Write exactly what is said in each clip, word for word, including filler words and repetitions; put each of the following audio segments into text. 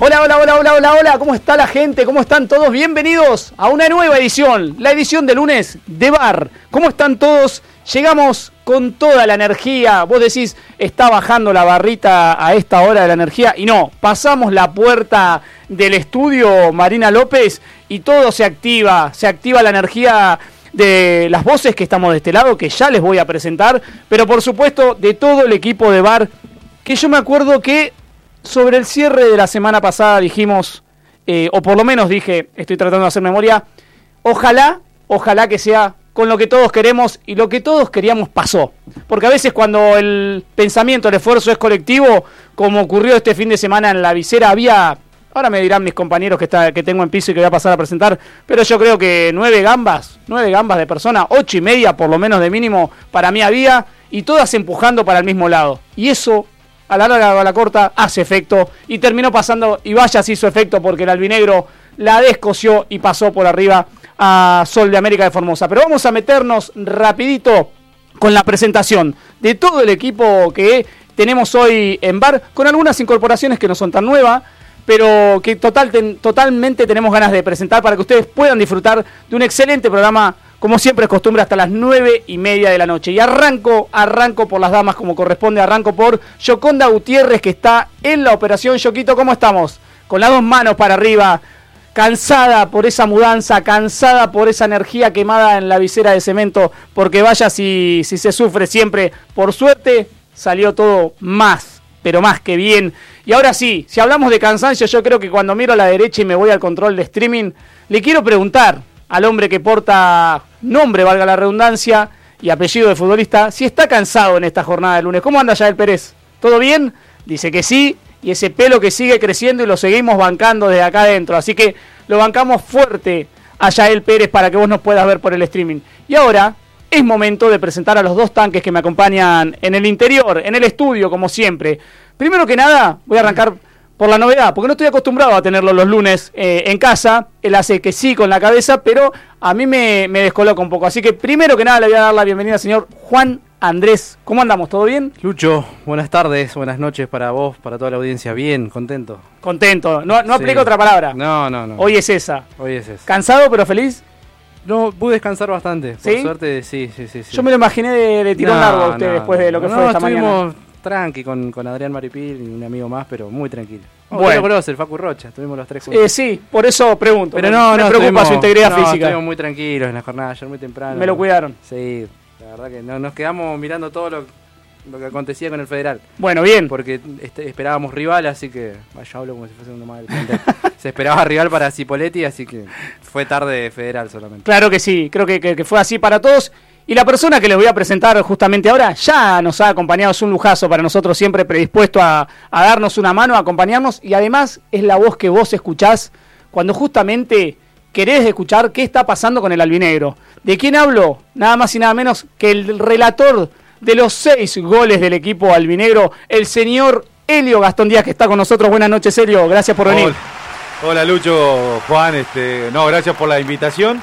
Hola, hola, hola, hola, hola, hola, ¿cómo está la gente? ¿Cómo están todos? Bienvenidos a una nueva edición, la edición de lunes de Bar. ¿Cómo están todos? Llegamos con toda la energía. Vos decís, está bajando la barrita a esta hora de la energía. Y no, pasamos la puerta del estudio Marina López y todo se activa, se activa la energía de las voces que estamos de este lado, que ya les voy a presentar, pero por supuesto de todo el equipo de Bar, que yo me acuerdo que sobre el cierre de la semana pasada dijimos, eh, o por lo menos dije, estoy tratando de hacer memoria, ojalá, ojalá que sea con lo que todos queremos, y lo que todos queríamos pasó. Porque a veces cuando el pensamiento, el esfuerzo es colectivo, como ocurrió este fin de semana en La Visera, había, ahora me dirán mis compañeros que, está, que tengo en piso y que voy a pasar a presentar, pero yo creo que nueve gambas, nueve gambas de personas, ocho y media por lo menos de mínimo para mí había, y todas empujando para el mismo lado. Y eso, a la larga o a la corta, hace efecto, y terminó pasando, y vaya si hizo efecto, porque el albinegro la descosió y pasó por arriba a Sol de América de Formosa. Pero vamos a meternos rapidito con la presentación de todo el equipo que tenemos hoy en Bar, con algunas incorporaciones que no son tan nuevas, pero que total, ten, totalmente tenemos ganas de presentar para que ustedes puedan disfrutar de un excelente programa, como siempre es costumbre, hasta las nueve y media de la noche. Y arranco, arranco por las damas como corresponde, arranco por Yoconda Gutiérrez, que está en la operación. Yoquito, ¿cómo estamos? Con las dos manos para arriba, cansada por esa mudanza, cansada por esa energía quemada en la visera de cemento, porque vaya si, si se sufre siempre. Por suerte salió todo más, pero más que bien. Y ahora sí, si hablamos de cansancio, yo creo que cuando miro a la derecha y me voy al control de streaming, le quiero preguntar al hombre que porta nombre, valga la redundancia, y apellido de futbolista, si está cansado en esta jornada de lunes. ¿Cómo anda Yael Pérez? ¿Todo bien? Dice que sí, y ese pelo que sigue creciendo y lo seguimos bancando desde acá adentro. Así que lo bancamos fuerte a Yael Pérez para que vos nos puedas ver por el streaming. Y ahora es momento de presentar a los dos tanques que me acompañan en el interior, en el estudio, como siempre. Primero que nada, voy a arrancar por la novedad, porque no estoy acostumbrado a tenerlo los lunes eh, en casa. Él hace que sí con la cabeza, pero a mí me, me descoloca un poco. Así que primero que nada le voy a dar la bienvenida al señor Juan Andrés. ¿Cómo andamos? ¿Todo bien? Lucho, buenas tardes, buenas noches para vos, para toda la audiencia. Bien, contento. Contento. No, no Sí. aplico otra palabra. No, no, no. Hoy es esa. Hoy es esa. ¿Cansado pero feliz? No, pude descansar bastante. Por ¿Sí? suerte, sí, sí, sí. sí. Yo me lo imaginé de, de tirón No, largo a usted no, después de lo que no, fue esta estuvimos mañana. tranqui con, con Adrián Maripil y un amigo más, pero muy tranquilo. Oh, Bueno. bueno, lo conoce, el Facu Rocha, estuvimos los tres juntos. Eh, sí, por eso pregunto. pero me, no, me no, preocupa estuvimos- su integridad no, física. Estuvimos muy tranquilos en la jornada, ayer muy temprano. Me lo cuidaron. Sí, la verdad que no, nos quedamos mirando todo lo, lo que acontecía con el Federal. Bueno, bien. Porque este, esperábamos rival, así que... Vaya, hablo como si fuese uno más del plantel. Se esperaba rival para Cipoletti, así que fue tarde Federal solamente. Claro que sí, creo que, que, que fue así para todos. Y la persona que les voy a presentar justamente ahora ya nos ha acompañado, es un lujazo para nosotros, siempre predispuesto a, a darnos una mano, a acompañarnos, y además es la voz que vos escuchás cuando justamente querés escuchar qué está pasando con el albinegro. ¿De quién hablo? Nada más y nada menos que el relator de los seis goles del equipo albinegro, el señor Helio Gastón Díaz, que está con nosotros. Buenas noches, Helio, gracias por venir. Hola, hola Lucho, Juan, este, no, gracias por la invitación.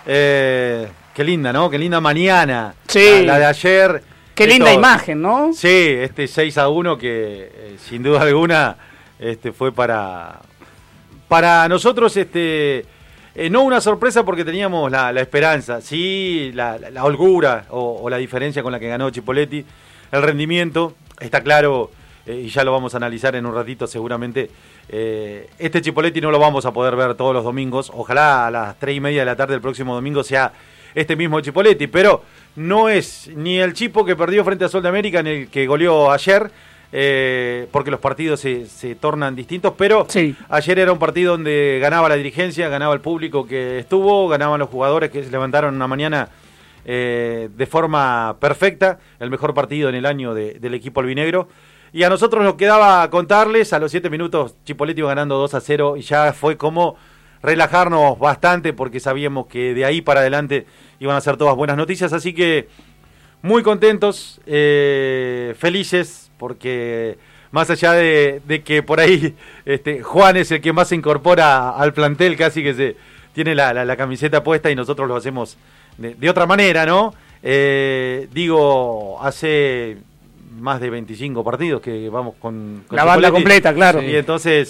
Eh, qué linda, ¿no? Qué linda mañana. Sí. La, la de ayer. Qué Esto- linda imagen, ¿no? Sí, este seis a uno que eh, sin duda alguna este, fue para, para nosotros este, eh, no una sorpresa porque teníamos la, la esperanza, sí, la, la, la holgura o, o la diferencia con la que ganó Cipoletti, el rendimiento, está claro, eh, y ya lo vamos a analizar en un ratito seguramente. Eh, este Cipoletti no lo vamos a poder ver todos los domingos, ojalá a las tres y media de la tarde del próximo domingo sea este mismo Cipoletti, pero no es ni el Chipo que perdió frente a Sol de América ni el que goleó ayer, eh, porque los partidos se, se tornan distintos, pero Sí. ayer era un partido donde ganaba la dirigencia, ganaba el público que estuvo, ganaban los jugadores que se levantaron una mañana eh, de forma perfecta, el mejor partido en el año de, del equipo albinegro. Y a nosotros nos quedaba contarles, a los siete minutos Cipoletti iba ganando dos a cero y ya fue como relajarnos bastante porque sabíamos que de ahí para adelante iban a ser todas buenas noticias, así que muy contentos, eh, felices, porque más allá de, de que por ahí este, Juan es el que más se incorpora al plantel, casi que se tiene la, la, la camiseta puesta y nosotros lo hacemos de, de otra manera, ¿no? Eh, digo, hace más de veinticinco partidos que vamos con, con La banda Cipoletti. completa, claro. Y entonces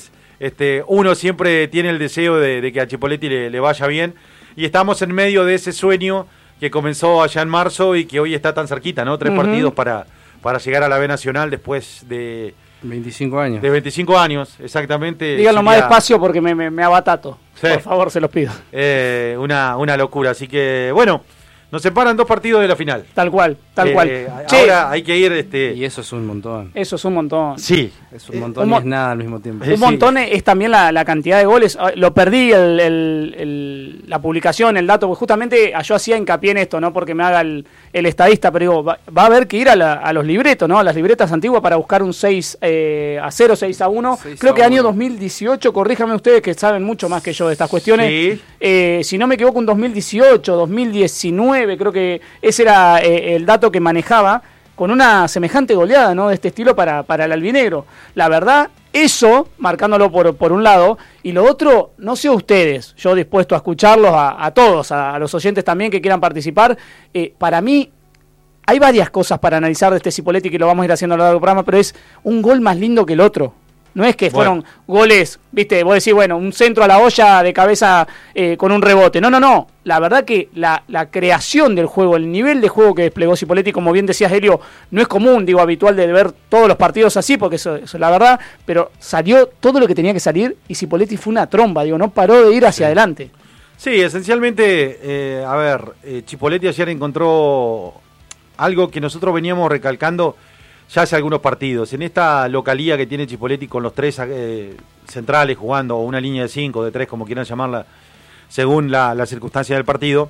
Este, uno siempre tiene el deseo de, de que a Chipoletti le, le vaya bien, y estamos en medio de ese sueño que comenzó allá en marzo y que hoy está tan cerquita, ¿no? Tres uh-huh. partidos para, para llegar a la B Nacional después de... veinticinco años. De veinticinco años, exactamente. Díganlo sería... más despacio porque me, me, me abatato. Sí. Por favor, se los pido. Eh, una, una locura, así que, bueno... Nos separan dos partidos de la final. Tal cual, tal eh, cual. Ahora che, hay que ir... este Y eso es un montón. Eso es un montón. Sí. Es un montón eh, y es nada al mismo tiempo. Un sí. montón es también la, la cantidad de goles. Lo perdí el, el, el, la publicación, el dato, porque justamente yo hacía hincapié en esto, no porque me haga el, el estadista, pero digo, va, va a haber que ir a, la, a los libretos, ¿no? A las libretas antiguas para buscar un seis a cero, seis a uno. Creo que año dos mil dieciocho, corríjame ustedes que saben mucho más que yo de estas cuestiones. Sí. Eh, si no me equivoco, un dos mil dieciocho, dos mil diecinueve, creo que ese era eh, el dato que manejaba, con una semejante goleada, ¿no? De este estilo para, para el albinegro. La verdad, eso, marcándolo por, por un lado, y lo otro, no sé ustedes, yo dispuesto a escucharlos, a, a todos, a, a los oyentes también que quieran participar, eh, para mí hay varias cosas para analizar de este Cipoletti que lo vamos a ir haciendo a lo largo del programa, pero es un gol más lindo que el otro. No es que fueron bueno. goles, viste, vos decís, bueno, un centro a la olla de cabeza eh, con un rebote. No, no, no. La verdad que la, la creación del juego, el nivel de juego que desplegó Cipoletti, como bien decías, Helio, no es común, digo, habitual de ver todos los partidos así, porque eso, eso es la verdad, pero salió todo lo que tenía que salir y Cipoletti fue una tromba, digo, no paró de ir hacia sí. adelante. Sí, esencialmente, eh, a ver, eh, Cipoletti ayer encontró algo que nosotros veníamos recalcando ya hace algunos partidos. En esta localía que tiene Cipoletti con los tres eh, centrales jugando, o una línea de cinco, de tres, como quieran llamarla, según la, la circunstancia del partido,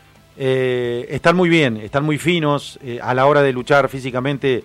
eh, están muy bien, están muy finos eh, a la hora de luchar físicamente.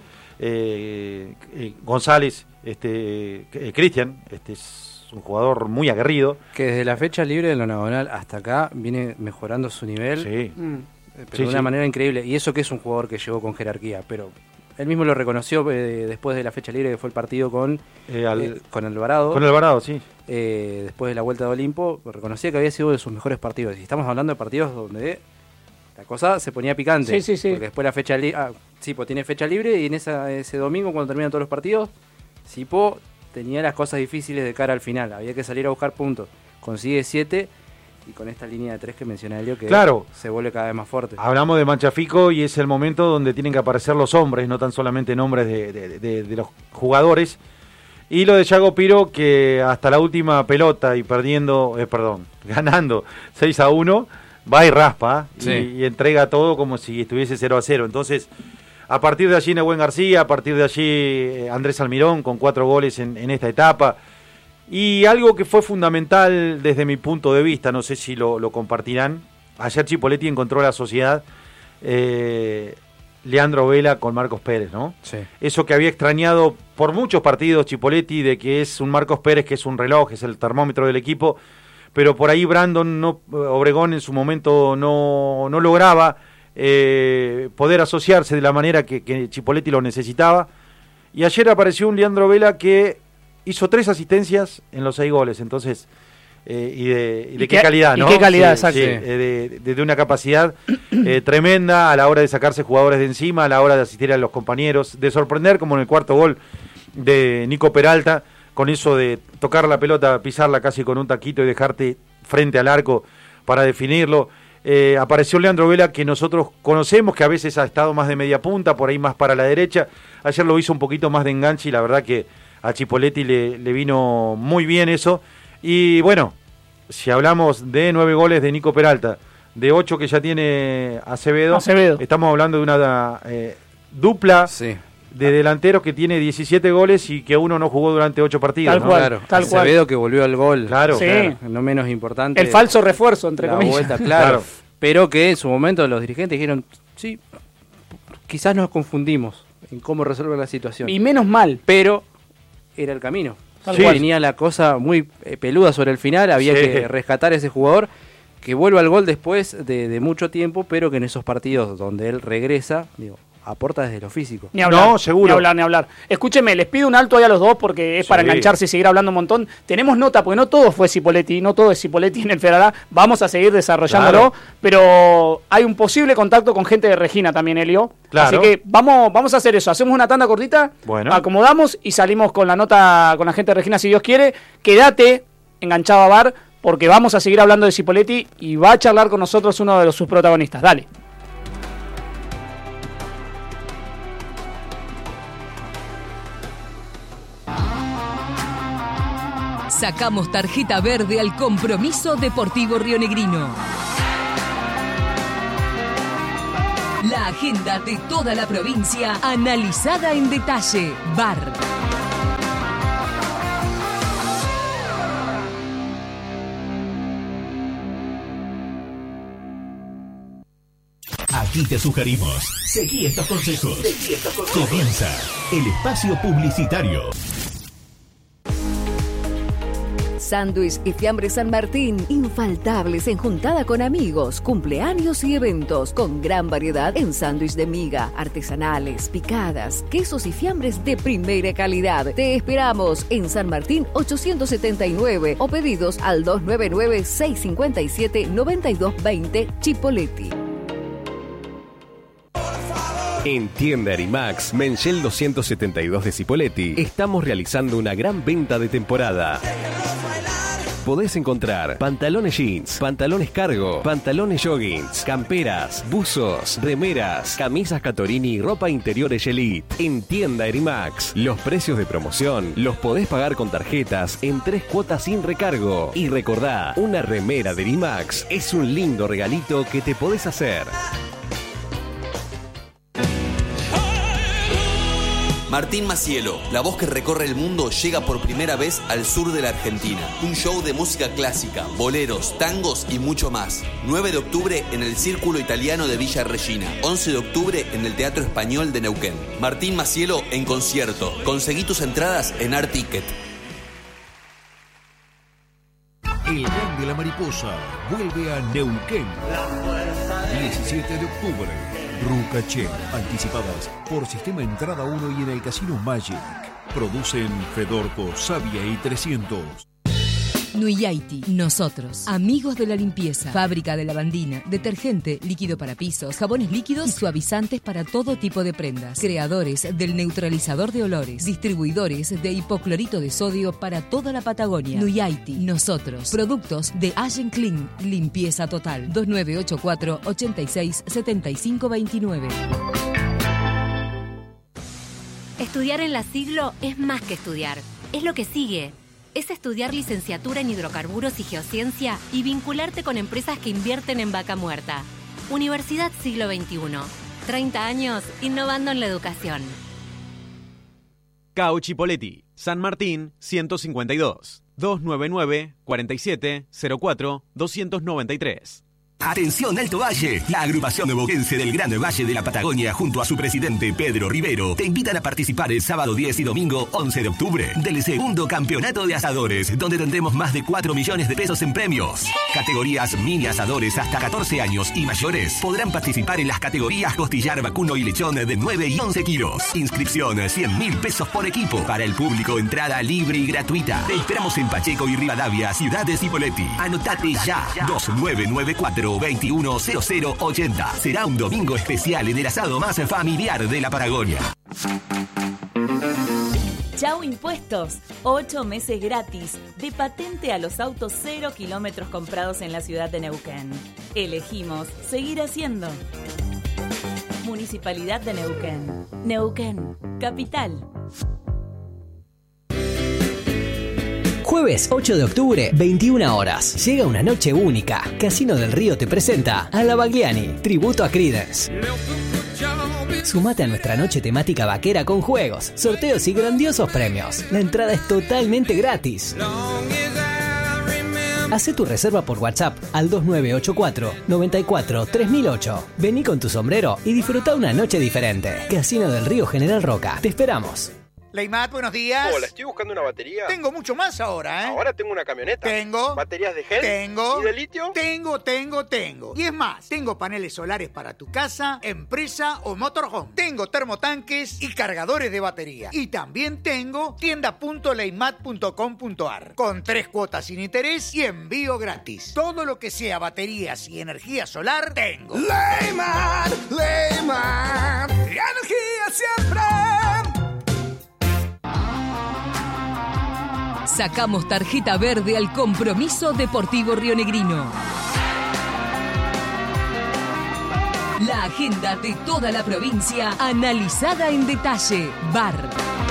eh, eh, González, este, eh, Cristian, este es un jugador muy aguerrido. Que desde la fecha libre de lo nacional hasta acá viene mejorando su nivel. Sí. Mm. Pero sí, de una sí. manera increíble. Y eso que es un jugador que llegó con jerarquía, pero... Él mismo lo reconoció eh, después de la fecha libre que fue el partido con, eh, al, eh, con Alvarado. Con Alvarado, sí. Eh, después de la vuelta de Olimpo, reconocía que había sido de sus mejores partidos. Y estamos hablando de partidos donde la cosa se ponía picante. Sí, sí, sí. Porque después la fecha libre... Ah, Sipo tiene fecha libre y en esa, ese domingo, cuando terminan todos los partidos, Sipo tenía las cosas difíciles de cara al final. Había que salir a buscar puntos. Consigue siete... Y con esta línea de tres que menciona Helio, que claro, se vuelve cada vez más fuerte. Hablamos de Manchafico y es el momento donde tienen que aparecer los hombres, no tan solamente nombres de, de, de, de los jugadores. Y lo de Yago Piro, que hasta la última pelota y perdiendo, eh, perdón, ganando seis a uno, va y raspa sí. y, y entrega todo como si estuviese cero a cero. Entonces, a partir de allí Nehuen García, a partir de allí Andrés Almirón con cuatro goles en, en esta etapa. Y algo que fue fundamental desde mi punto de vista, no sé si lo, lo compartirán, ayer Cipoletti encontró la sociedad eh, Leandro Vela con Marcos Pérez, ¿no? Sí. Eso que había extrañado por muchos partidos Cipoletti, de que es un Marcos Pérez que es un reloj, es el termómetro del equipo, pero por ahí Brandon no, Obregón en su momento no, no lograba eh, poder asociarse de la manera que, que Cipoletti lo necesitaba, y ayer apareció un Leandro Vela que hizo tres asistencias en los seis goles, entonces, eh, y de, y de ¿Y qué, qué calidad, ¿no? Y qué calidad, sí, exacto. Sí, eh, de, de, de una capacidad eh, tremenda a la hora de sacarse jugadores de encima, a la hora de asistir a los compañeros, de sorprender, como en el cuarto gol de Nico Peralta, con eso de tocar la pelota, pisarla casi con un taquito y dejarte frente al arco para definirlo. Eh, apareció Leandro Vela, que nosotros conocemos, que a veces ha estado más de media punta, por ahí más para la derecha. Ayer lo hizo un poquito más de enganche y la verdad que a Cipoletti le, le vino muy bien eso. Y bueno, si hablamos de nueve goles de Nico Peralta, de ocho que ya tiene Acevedo, Acevedo. estamos hablando de una eh, dupla sí. de delanteros que tiene diecisiete goles y que uno no jugó durante ocho partidos. Tal ¿no? cual, Claro, tal Acevedo cual. que volvió al gol. Claro, sí. claro. No menos importante. El falso refuerzo, entre la comillas. vuelta, claro, Claro. Pero que en su momento los dirigentes dijeron, sí, quizás nos confundimos en cómo resolver la situación. Y menos mal. Pero era el camino. Tal Sí, cual. tenía la cosa muy eh, peluda sobre el final, había Sí. que rescatar a ese jugador que vuelve al gol después de, de mucho tiempo, pero que en esos partidos donde él regresa, digo, aporta desde lo físico. Ni hablar, No, seguro. Ni hablar, ni hablar. Escúcheme, les pido un alto ahí a los dos porque es Sí. para engancharse y seguir hablando un montón. Tenemos nota, porque no todo fue Cipoletti, no todo es Cipoletti en el Federal A. Vamos a seguir desarrollándolo, Claro. pero hay un posible contacto con gente de Regina también, Elio. Claro. Así que vamos, vamos a hacer eso. Hacemos una tanda cortita, Bueno. acomodamos y salimos con la nota con la gente de Regina, si Dios quiere. Quédate enganchado a Bar, porque vamos a seguir hablando de Cipoletti y va a charlar con nosotros uno de los, sus protagonistas. Dale. Sacamos tarjeta verde al compromiso deportivo rionegrino. La agenda de toda la provincia analizada en detalle. V A R. Aquí te sugerimos. Seguí estos consejos. Comienza el espacio publicitario. Sándwich y fiambre San Martín, infaltables en juntada con amigos, cumpleaños y eventos, con gran variedad en sándwich de miga, artesanales, picadas, quesos y fiambres de primera calidad. Te esperamos en San Martín ochocientos setenta y nueve o pedidos al dos nueve nueve, seis cinco siete, nueve dos dos cero Chipoletti. En Tienda Erimax, Menchel doscientos setenta y dos de Cipoletti, estamos realizando una gran venta de temporada. Podés encontrar pantalones jeans, pantalones cargo, pantalones joggings, camperas, buzos, remeras, camisas Catorini y ropa interior Elite. En Tienda Erimax, los precios de promoción los podés pagar con tarjetas en tres cuotas sin recargo. Y recordá, una remera de Erimax es un lindo regalito que te podés hacer. Martín Macielo, la voz que recorre el mundo, llega por primera vez al sur de la Argentina. Un show de música clásica, boleros, tangos y mucho más. nueve de octubre en el Círculo Italiano de Villa Regina. once de octubre en el Teatro Español de Neuquén. Martín Macielo en concierto. Conseguí tus entradas en Art Ticket. El Gran de la Mariposa vuelve a Neuquén. diecisiete de octubre. Rucaché, anticipadas por Sistema Entrada uno y en el Casino Magic. Producen Fedorco, Sabia y trescientos. Nuyaiti, nosotros, amigos de la limpieza, fábrica de lavandina, detergente, líquido para pisos, jabones líquidos y suavizantes para todo tipo de prendas. Creadores del neutralizador de olores, distribuidores de hipoclorito de sodio para toda la Patagonia. Nuyaiti, nosotros, productos de Allen Clean, limpieza total. dos nueve ocho cuatro, ocho seis, siete cinco dos nueve. Estudiar en la Siglo es más que estudiar, es lo que sigue. Es estudiar licenciatura en hidrocarburos y geociencia y vincularte con empresas que invierten en vaca muerta. Universidad Siglo veintiuno. treinta años innovando en la educación. Cao Chipoletti, San Martín ciento cincuenta y dos, dos nueve nueve, cuatro siete, cero cuatro, dos nueve tres. Atención Alto Valle, la agrupación neuquense del Gran Valle de la Patagonia junto a su presidente Pedro Rivero te invitan a participar el sábado diez y domingo once de octubre del segundo campeonato de asadores, donde tendremos más de cuatro millones de pesos en premios. Categorías mini asadores hasta catorce años y mayores podrán participar en las categorías costillar, vacuno y lechón de nueve y once kilos. Inscripción cien mil pesos por equipo. Para el público, entrada libre y gratuita. Te esperamos en Pacheco y Rivadavia, ciudad de Cipoletti. Anotate ya, dos nueve nueve cuatro, veintiuno cero cero ochenta. Será un domingo especial en el asado más familiar de la Patagonia. Chau Impuestos, ocho meses gratis de patente a los autos cero kilómetros comprados en la ciudad de Neuquén. Elegimos seguir haciendo. Municipalidad de Neuquén. Neuquén, capital. Jueves ocho de octubre, veintiuna horas. Llega una noche única. Casino del Río te presenta a la Bagliani, tributo a Creedence. Sumate a nuestra noche temática vaquera con juegos, sorteos y grandiosos premios. La entrada es totalmente gratis. Hacé tu reserva por WhatsApp al dos nueve ocho cuatro, nueve cuatro, tres mil ocho. Vení con tu sombrero y disfruta una noche diferente. Casino del Río General Roca. Te esperamos. Leimat, buenos días. Hola, estoy buscando una batería. Tengo mucho más ahora, ¿eh? Ahora tengo una camioneta. Tengo. ¿Baterías de gel? Tengo. ¿Y de litio? Tengo, tengo, tengo. Y es más, tengo paneles solares para tu casa, empresa o motorhome. Tengo termotanques y cargadores de batería. Y también tengo tienda punto leimat punto com punto ar con tres cuotas sin interés y envío gratis. Todo lo que sea baterías y energía solar, tengo. Leimat, Leimat, energía siempre. Sacamos tarjeta verde al Compromiso Deportivo Rionegrino. La agenda de toda la provincia analizada en detalle. V A R.